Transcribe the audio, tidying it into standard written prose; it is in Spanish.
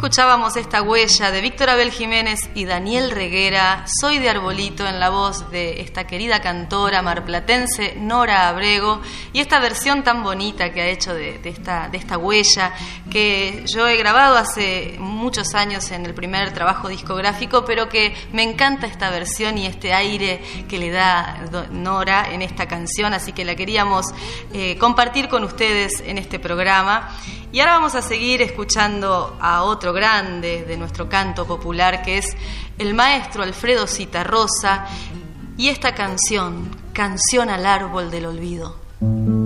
escuchábamos esta huella de Víctor Abel Jiménez y Daniel Reguera, Soy de Arbolito, en la voz de esta querida cantora marplatense Nora Abrego, y esta versión tan bonita que ha hecho de esta huella, que yo he grabado hace muchos años en el primer trabajo discográfico, pero que me encanta esta versión y este aire que le da Nora en esta canción, así que la queríamos compartir con ustedes en este programa. Y ahora vamos a seguir escuchando a otro grande de nuestro canto popular, que es el maestro Alfredo Zitarrosa, y esta canción, Canción al Árbol del Olvido.